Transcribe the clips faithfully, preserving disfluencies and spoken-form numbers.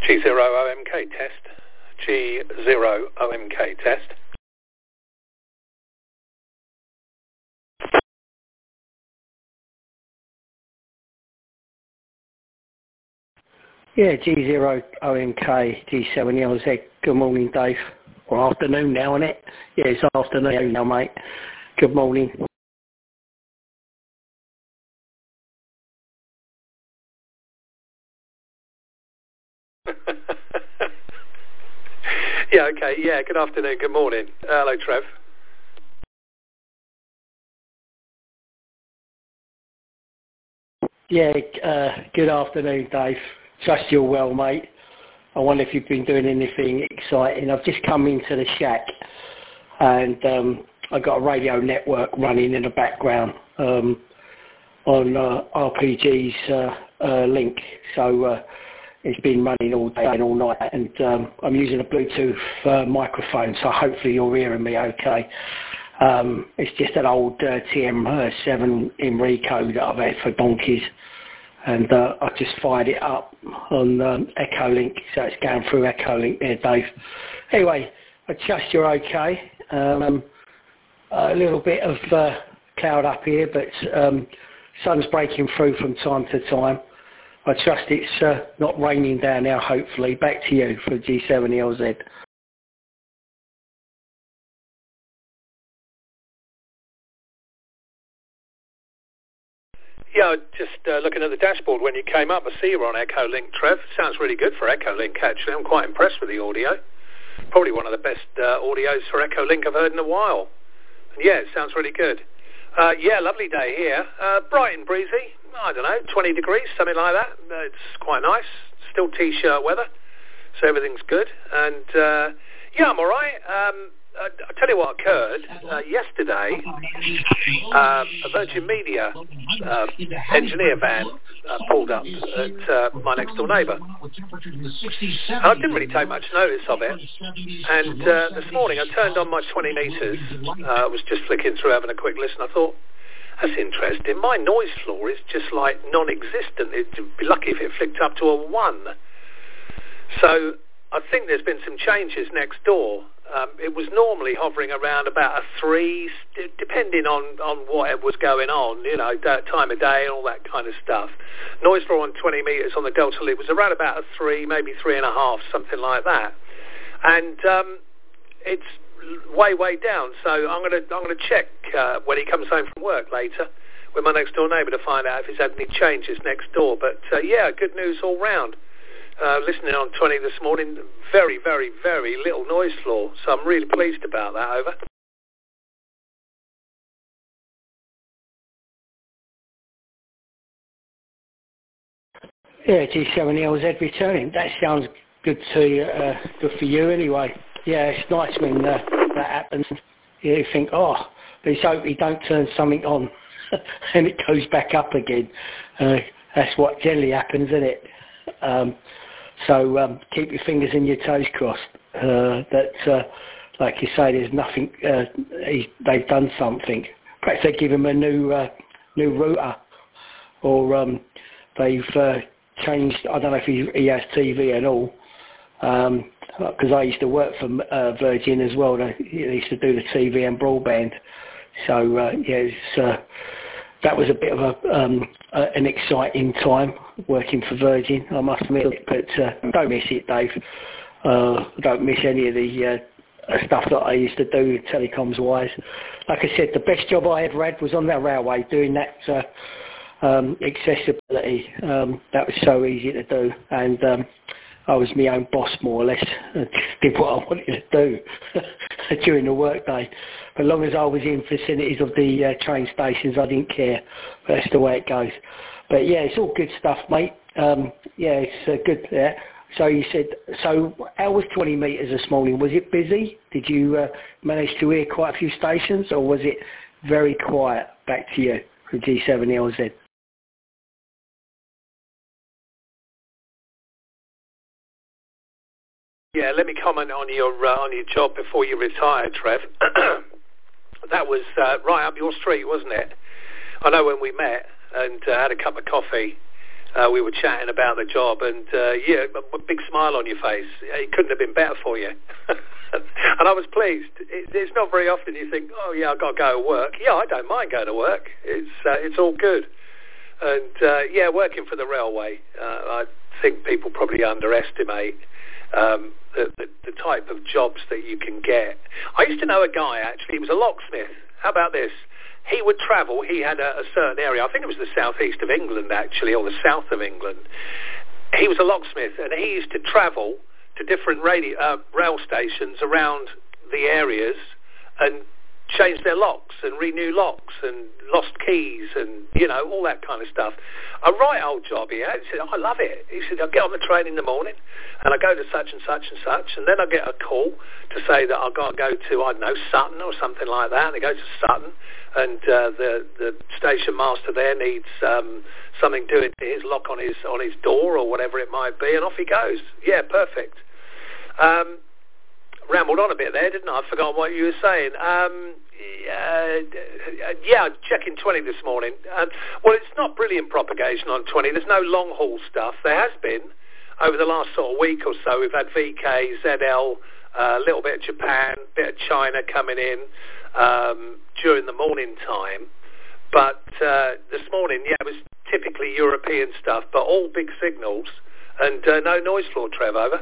G zero O M K test. G zero O M K test. Yeah, G zero O M K, G seven L Z. Good morning, Dave. Or afternoon now, isn't it? Yeah, it's afternoon now, mate. Good morning. Yeah, okay. Yeah, good afternoon. Good morning. Uh, hello, Trev. Yeah, uh, good afternoon, Dave. Trust you're well, mate. I wonder if you've been doing anything exciting. I've just come into the shack and um, I've got a radio network running in the background um, on uh, R P G's uh, uh, link. So uh, it's been running all day and all night, and um, I'm using a Bluetooth uh, microphone, so hopefully you're hearing me okay. Um, it's just an old uh, T M seven Enrico that I've had for donkeys, and uh, I just fired it up on um, Echolink, so it's going through Echolink there, Dave. Anyway, I trust you're okay. Um, a little bit of uh, cloud up here, but um, sun's breaking through from time to time. I trust it's uh, not raining down now, hopefully. Back to you for G seven L Z. Yeah, just uh, looking at the dashboard when you came up, I see you're on Echolink, Trev. Sounds really good for Echolink, actually. I'm quite impressed with the audio. Probably one of the best uh, audios for Echolink I've heard in a while. And yeah, it sounds really good. Uh, yeah, lovely day here. Uh, bright and breezy. I don't know, twenty degrees, something like that. Uh, it's quite nice. Still T-shirt weather, so everything's good. And uh, yeah, I'm all right. Um, Uh, I'll tell you what occurred. Uh, yesterday, uh, a Virgin Media uh, engineer van uh, pulled up at uh, my next door neighbour. I didn't really take much notice of it. And uh, this morning I turned on my twenty metres. I uh, was just flicking through having a quick listen. I thought, that's interesting. My noise floor is just like non-existent. It'd be lucky if it flicked up to a one. So I think there's been some changes next door. Um, it was normally hovering around about a three, st- depending on, on what was going on, you know, that time of day and all that kind of stuff. Noise floor on twenty metres on the Delta Lead was around about a three, maybe three and a half, something like that. And um, it's way, way down. So I'm going to I'm going to check uh, when he comes home from work later with my next door neighbour to find out if he's had any changes next door. But uh, yeah, good news all round. Uh, listening on twenty this morning, very, very, very little noise floor. So I'm really pleased about that, over. Yeah, G seven L Z returning. That sounds good to uh, good for you anyway. Yeah, it's nice when uh, that happens. You think, oh, let's hope he don't turn something on and it goes back up again. Uh, that's what generally happens, isn't it? Um, So um, keep your fingers and your toes crossed uh, that, uh, like you say, there's nothing. Uh, he, they've done something. Perhaps they give him a new uh, new router, or um, they've uh, changed. I don't know if he, he has T V at all, because um, I used to work for uh, Virgin as well. They, they used to do the T V and broadband. So uh, yeah, it's, uh, that was a bit of a um, uh, an exciting time working for Virgin, I must admit. But uh, don't miss it, Dave. Uh, don't miss any of the uh, stuff that I used to do telecoms-wise. Like I said, the best job I ever had was on that railway, doing that uh, um, accessibility. Um, that was so easy to do, and um, I was my own boss, more or less. I did what I wanted to do during the workday. But as long as I was in vicinities of the uh, train stations, I didn't care. But that's the way it goes. But yeah, it's all good stuff, mate. Um, yeah, it's uh, good. Yeah. So you said, so how was twenty metres this morning? Was it busy? Did you uh, manage to hear quite a few stations, or was it very quiet? Back to you for G seven L Z. Yeah, let me comment on your uh, on your job before you retired, Trev. That was uh, right up your street, wasn't it? I know when we met and uh, had a cup of coffee, uh, we were chatting about the job, and uh, yeah, a big smile on your face. It couldn't have been better for you. And I was pleased. It, it's not very often you think, oh yeah, I've got to go to work. Yeah, I don't mind going to work. It's uh, it's all good. And uh, yeah, working for the railway, uh, I think people probably underestimate um, the, the, the type of jobs that you can get. I used to know a guy, actually, he was a locksmith. How about this? He would travel, he had a, a certain area, I think it was the southeast of England, actually, or the south of England. He was a locksmith, and he used to travel to different radio, uh, rail stations around the areas and change their locks and renew locks and lost keys and, you know, all that kind of stuff. A right old job he had. He said, oh, I love it. He said, I get on the train in the morning and I go to such and such and such, and then I get a call to say that I've got to go to, I don't know, Sutton or something like that. And they go to Sutton, and uh, the, the station master there needs um, something doing to his lock on his, on his door or whatever it might be, and off he goes. Yeah, perfect. Um, rambled on a bit there, didn't I? I forgot what you were saying. Um, uh, yeah, checking twenty this morning. Um, well, it's not brilliant propagation on twenty. There's no long haul stuff. There has been over the last sort of week or so. We've had V K, Z L, a uh, little bit of Japan, a bit of China coming in um, during the morning time. But uh, this morning, yeah, it was typically European stuff, but all big signals and uh, no noise floor, Trev, over.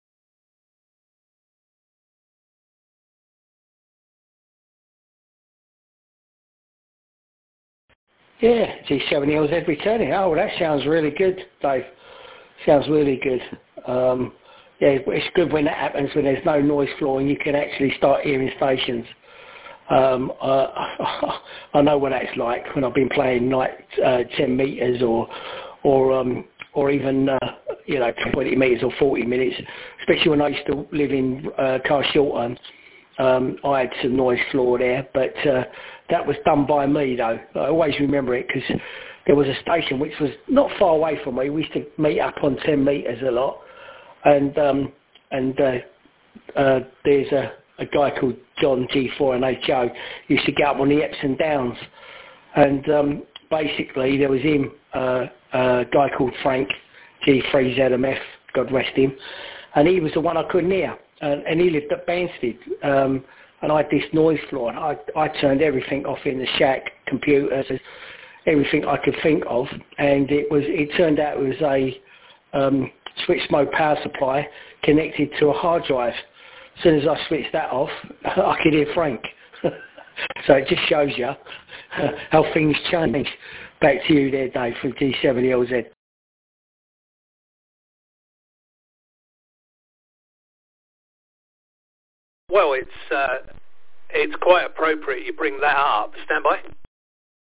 Yeah, G seven L Z returning. Oh, that sounds really good, Dave. Sounds really good. Um, yeah, it's good when that happens, when there's no noise floor and you can actually start hearing stations. Um, uh, I know what that's like when I've been playing night uh, ten metres or or um, or even uh, you know twenty metres or forty minutes, especially when I used to live in uh, Carshalton. Um, I had some noise floor there, but uh, that was done by me though. I always remember it because there was a station which was not far away from me. We used to meet up on ten metres a lot, and um, and uh, uh, there's a, a guy called John G four N H O used to get up on the Epsom Downs, and um, basically there was him, uh, a guy called Frank G three Z M F, God rest him, and he was the one I couldn't hear. And, and he lived at Banstead, um, and I had this noise floor, and I, I turned everything off in the shack, computers, everything I could think of, and it was it turned out it was a um, switch mode power supply connected to a hard drive. As soon as I switched that off, I could hear Frank. So it just shows you how things change. Back to you there, Dave, from G seven L Z. Well, it's uh, it's quite appropriate you bring that up. Stand by.